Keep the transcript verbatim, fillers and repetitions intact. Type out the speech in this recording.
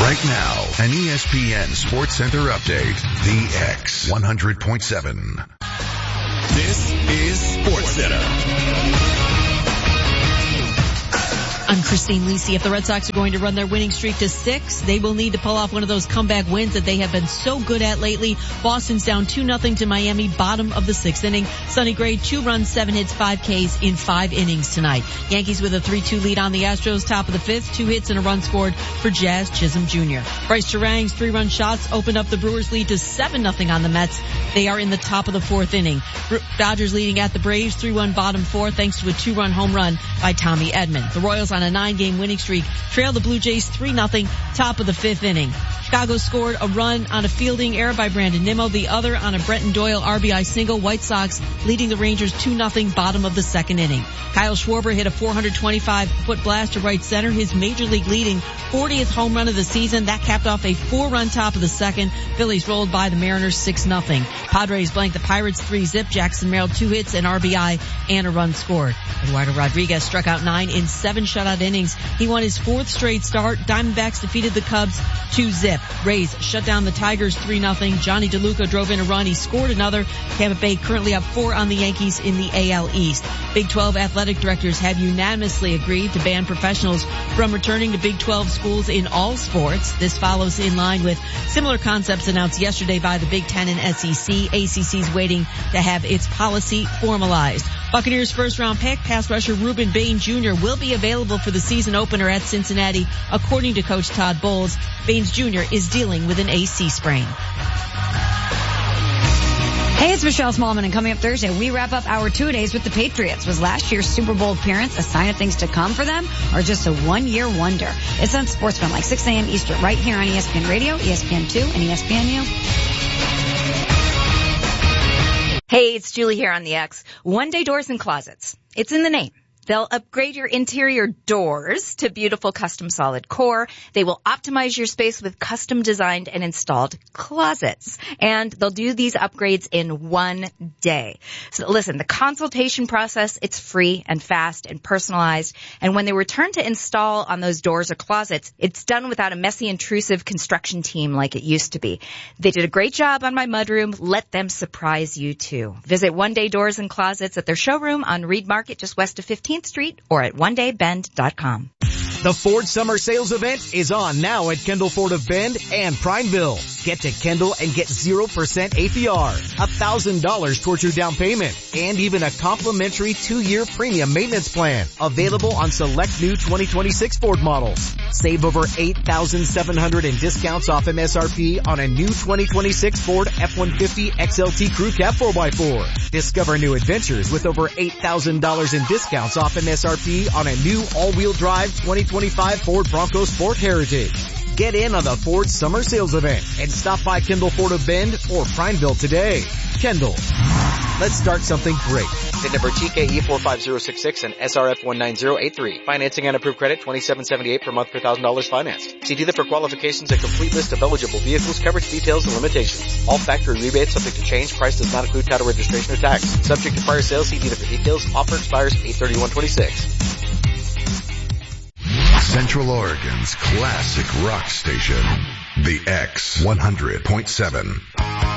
Right now, an E S P N Sports Center update. The X one hundred point seven. This is Sports Center. I'm Christine Lisi. If the Red Sox are going to run their winning streak to six, they will need to pull off one of those comeback wins that they have been so good at lately. Boston's down two nothing to Miami, bottom of the sixth inning. Sonny Gray, two runs, seven hits, five Ks in five innings tonight. Yankees with a three two lead on the Astros, top of the fifth, two hits and a run scored for Jazz Chisholm Junior Bryce Terang's three-run shots opened up the Brewers' lead to seven nothing on the Mets. They are in the top of the fourth inning. Dodgers leading at the Braves, three one bottom four, thanks to a two-run home run by Tommy Edman. The Royals on a nine-game winning streak trail the Blue Jays three nothing, top of the fifth inning. Chicago scored a run on a fielding error by Brandon Nimmo, the other on a Brenton Doyle R B I single. White Sox leading the Rangers two nothing, bottom of the second inning. Kyle Schwarber hit a four hundred twenty-five foot blast to right center, his major league leading fortieth home run of the season. That capped off a four-run top of the second. Phillies rolled by the Mariners six nothing. Padres blanked the Pirates three zip. Jackson Merrill two hits, an R B I, and a run scored. Eduardo Rodriguez struck out nine in seven shutout innings. He won his fourth straight start. Diamondbacks defeated the Cubs two zip. Rays shut down the Tigers three nothing. Johnny DeLuca drove in a run. He scored another. Tampa Bay currently up four on the Yankees in the A L East. Big twelve athletic directors have unanimously agreed to ban professionals from returning to Big twelve schools in all sports. This follows in line with similar concepts announced yesterday by the Big Ten and S E C. A C C's waiting to have its policy formalized. Buccaneers first round pick, pass rusher Ruben Bain Junior will be available for the season opener at Cincinnati, according to Coach Todd Bowles. Baines Junior is dealing with an A C sprain. Hey, it's Michelle Smallman, and coming up Thursday, we wrap up our two days with the Patriots. Was last year's Super Bowl appearance a sign of things to come for them, or just a one-year wonder? It's on SportsFun, like six a.m. Eastern, right here on E S P N Radio, E S P N two, and E S P N U. Hey, it's Julie here on the X. One Day Doors and Closets. It's in the name. They'll upgrade your interior doors to beautiful custom solid core. They will optimize your space with custom designed and installed closets. And they'll do these upgrades in one day. So listen, the consultation process, it's free and fast and personalized. And when they return to install on those doors or closets, it's done without a messy, intrusive construction team like it used to be. They did a great job on my mudroom. Let them surprise you too. Visit One Day Doors and Closets at their showroom on Reed Market just west of fifteenth Street or at one day bend dot com. The Ford Summer Sales Event is on now at Kendall Ford of Bend and Prineville. Get to Kendall and get zero percent A P R, one thousand dollars towards your down payment, and even a complimentary two-year premium maintenance plan. Available on select new twenty twenty-six Ford models. Save over eight thousand seven hundred dollars in discounts off M S R P on a new twenty twenty-six Ford F one fifty X L T Crew Cab four by four. Discover new adventures with over eight thousand dollars in discounts off M S R P on a new all-wheel drive twenty twenty-five Ford Bronco Sport Heritage. Get in on the Ford Summer Sales Event and stop by Kendall Ford of Bend or Prineville today. Kendall, let's start something great. VIN number T K E four five zero six six and S R F one nine zero eight three. Financing and approved credit twenty-seven seventy-eight per month per one thousand dollars financed. See dealer for qualifications and complete list of eligible vehicles, coverage details, and limitations. All factory rebates subject to change. Price does not include title registration or tax. Subject to prior sales. See dealer for details. Offer expires eight thirty-one twenty-six. Central Oregon's classic rock station, the X one hundred point seven.